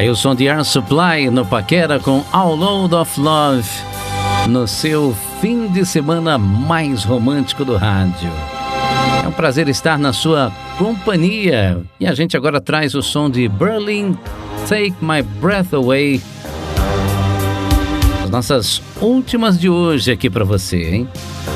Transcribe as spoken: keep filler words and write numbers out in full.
aí o som de Air Supply no Paquera com All Load of Love, no seu fim de semana mais romântico do rádio. É um prazer estar na sua companhia. E a gente agora traz o som de Berlin, Take My Breath Away. As nossas últimas de hoje aqui para você, hein?